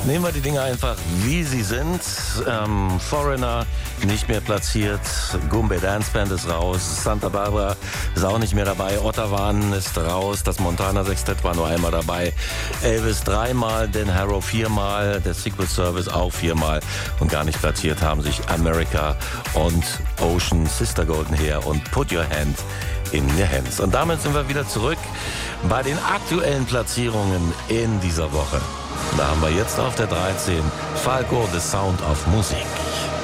Nehmen wir die Dinge einfach, wie sie sind. Foreigner nicht mehr platziert, Goombay Dance Band ist raus, Santa Barbara ist auch nicht mehr dabei, Ottavan ist raus, das Montana Sextett war nur einmal dabei, Elvis 3-mal, Dan Harrow 4-mal, der Secret Service auch 4-mal und gar nicht platziert haben sich America und Ocean, Sister Golden Hair und Put Your Hand in Your Hands. Und damit sind wir wieder zurück bei den aktuellen Platzierungen in dieser Woche. Da haben wir jetzt auf der 13 Falco, The Sound of Music.